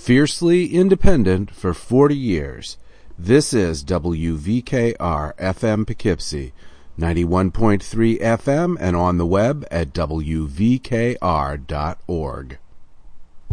Fiercely independent for 40 years. This is WVKR FM Poughkeepsie, 91.3 FM and on the web at WVKR.org.